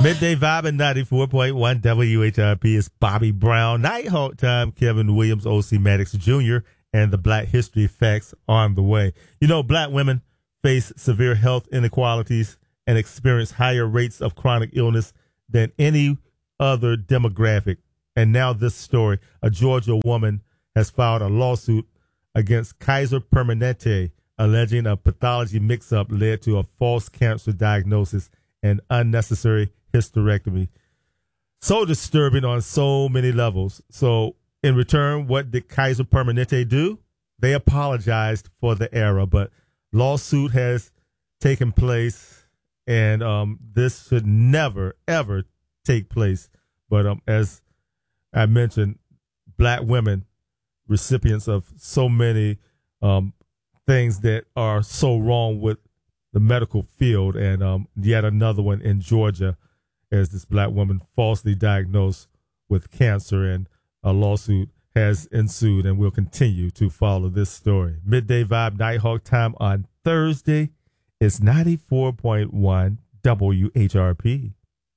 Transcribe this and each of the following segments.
Midday Vibe at 94.1 WHRP is Bobby Brown. Nighthawk Time, Kevin Williams, O.C. Maddox Jr., and the Black History Facts on the way. You know, black women face severe health inequalities and experience higher rates of chronic illness than any other demographic. And now this story, a Georgia woman has filed a lawsuit against Kaiser Permanente, alleging a pathology mix-up led to a false cancer diagnosis and unnecessary hysterectomy. So disturbing on so many levels. So in return, what did Kaiser Permanente do? They apologized for the error, but lawsuit has taken place, and this should never, ever take place. But as I mentioned, black women, recipients of so many things that are so wrong with the medical field, and yet another one in Georgia as this black woman falsely diagnosed with cancer, and a lawsuit has ensued, and we'll continue to follow this story. Midday Vibe, Nighthawk Time on Thursday is 94.1 WHRP.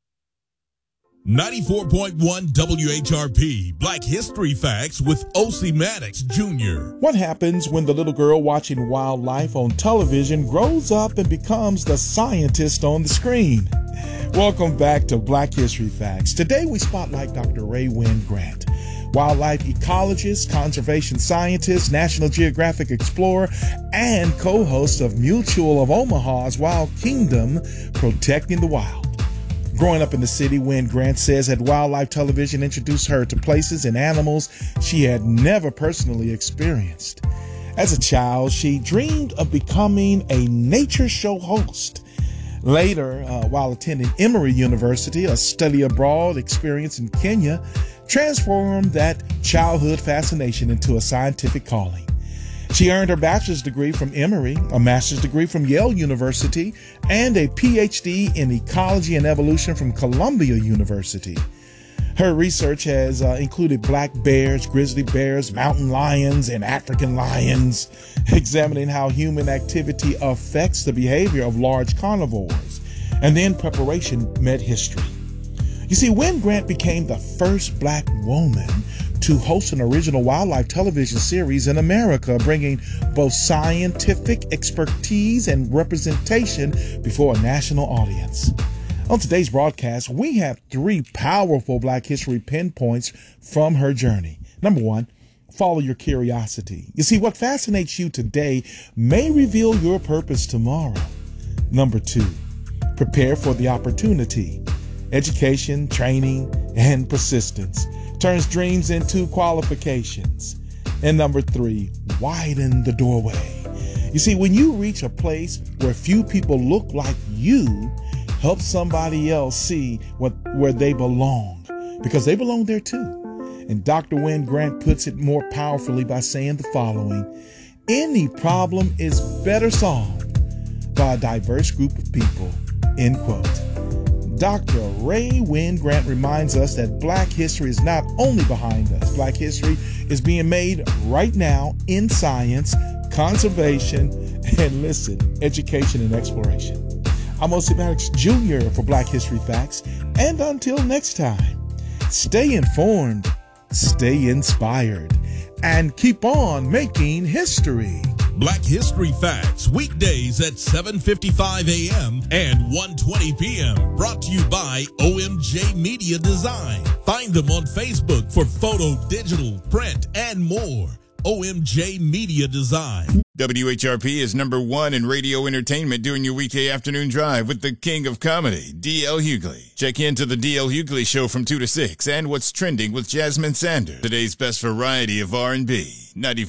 94.1 WHRP, Black History Facts with O.C. Maddox Jr. What happens when the little girl watching wildlife on television grows up and becomes the scientist on the screen? Welcome back to Black History Facts. Today we spotlight Dr. Ray Wynn Grant, wildlife ecologist, conservation scientist, National Geographic explorer, and co-host of Mutual of Omaha's Wild Kingdom, Protecting the Wild. Growing up in the city, Wynn Grant says that wildlife television introduced her to places and animals she had never personally experienced. As a child, she dreamed of becoming a nature show host. Later, while attending Emory University, a study abroad experience in Kenya transformed that childhood fascination into a scientific calling. She earned her bachelor's degree from Emory, a master's degree from Yale University, and a PhD in ecology and evolution from Columbia University. Her research has included black bears, grizzly bears, mountain lions, and African lions, examining how human activity affects the behavior of large carnivores. And then preparation met history. You see, Wynn Grant became the first black woman to host an original wildlife television series in America, bringing both scientific expertise and representation before a national audience. On today's broadcast, we have 3 powerful Black history pinpoints from her journey. Number 1, follow your curiosity. You see, what fascinates you today may reveal your purpose tomorrow. Number 2, prepare for the opportunity. Education, training, and persistence turns dreams into qualifications. And number 3, widen the doorway. You see, when you reach a place where few people look like you, help somebody else see where they belong, because they belong there too. And Dr. Wynn Grant puts it more powerfully by saying the following: any problem is better solved by a diverse group of people, end quote. Dr. Ray Wynn Grant reminds us that Black history is not only behind us. Black history is being made right now in science, conservation, and listen, education and exploration. I'm O.C. Maddox Jr. for Black History Facts. And until next time, stay informed, stay inspired, and keep on making history. Black History Facts, weekdays at 7:55 a.m. and 1:20 p.m. Brought to you by OMJ Media Design. Find them on Facebook for photo, digital, print, and more. OMJ Media Design. WHRP is number 1 in radio entertainment during your weekday afternoon drive with the king of comedy, D.L. Hughley. Check into the D.L. Hughley Show from 2 to 6 and What's Trending with Jasmine Sanders. Today's best variety of R&B,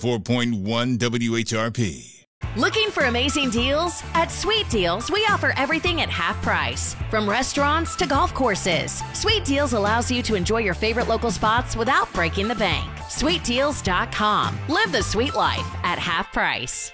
94.1 WHRP. Looking for amazing deals? At Sweet Deals, we offer everything at half price. From restaurants to golf courses, Sweet Deals allows you to enjoy your favorite local spots without breaking the bank. SweetDeals.com. Live the sweet life at half price.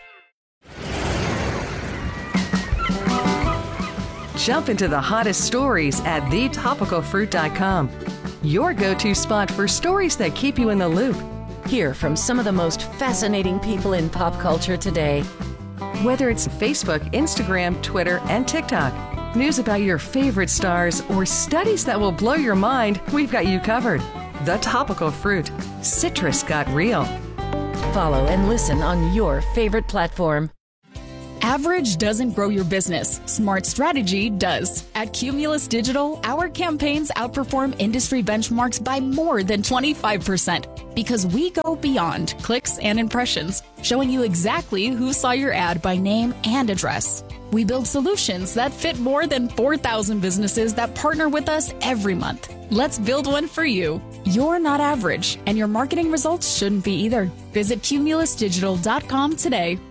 Jump into the hottest stories at thetopicalfruit.com. Your go-to spot for stories that keep you in the loop. Hear from some of the most fascinating people in pop culture today. Whether it's Facebook, Instagram, Twitter, and TikTok, News about your favorite stars or studies that will blow your mind, we've got you covered. The Topical Fruit. Citrus got real. Follow and listen on your favorite platform. Average doesn't grow your business. Smart strategy does. At Cumulus Digital, our campaigns outperform industry benchmarks by more than 25% because we go beyond clicks and impressions, showing you exactly who saw your ad by name and address. We build solutions that fit more than 4,000 businesses that partner with us every month. Let's build one for you. You're not average, and your marketing results shouldn't be either. Visit cumulusdigital.com today.